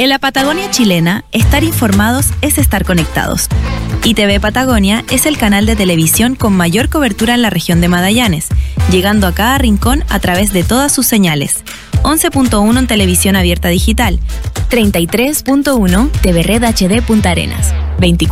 En la Patagonia chilena, estar informados es estar conectados. ITV Patagonia es el canal de televisión con mayor cobertura en la región de Magallanes, llegando a cada rincón a través de todas sus señales. 11.1 en televisión abierta digital, 33.1 TV Red HD Punta Arenas, 24